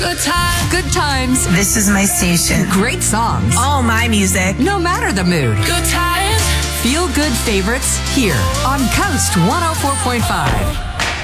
Good times. Good times. This is my station. Great songs. All my music. No matter the mood. Good times. Feel good favorites here on Coast 104.5.